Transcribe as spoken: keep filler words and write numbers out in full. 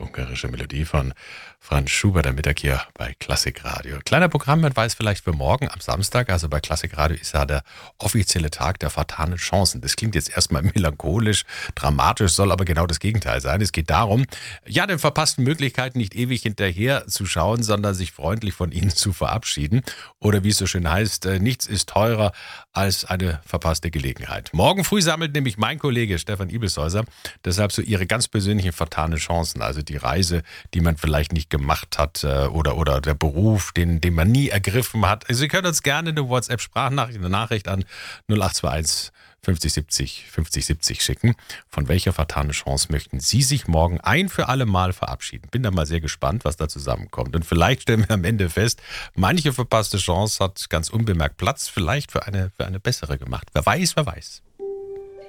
ungarische Melodie von Franz Schubert am Mittag hier bei Klassikradio. Kleiner Programmhinweis vielleicht für morgen am Samstag. Also bei Klassikradio ist ja der offizielle Tag der vertanen Chancen. Das klingt jetzt erstmal melancholisch, dramatisch, soll aber genau das Gegenteil sein. Es geht darum, ja, den verpassten Möglichkeiten nicht ewig hinterher zu schauen, sondern sich freundlich von ihnen zu verabschieden. Oder wie es so schön heißt, nichts ist teurer als eine verpasste Gelegenheit. Morgen früh sammelt nämlich mein Kollege Stefan Ibelshäuser deshalb so ihre ganz persönlichen vertanen Chancen. Also die Reise, die man vielleicht nicht gemacht hat äh, oder, oder der Beruf, den, den man nie ergriffen hat. Also Sie können uns gerne eine WhatsApp-Sprachnachricht, eine Nachricht an null acht zwei eins fünfzig siebzig fünfzig siebzig schicken. Von welcher vertanen Chance möchten Sie sich morgen ein für alle Mal verabschieden? Bin da mal sehr gespannt, was da zusammenkommt. Und vielleicht stellen wir am Ende fest, manche verpasste Chance hat ganz unbemerkt Platz, vielleicht für eine, für eine bessere gemacht. Wer weiß, wer weiß.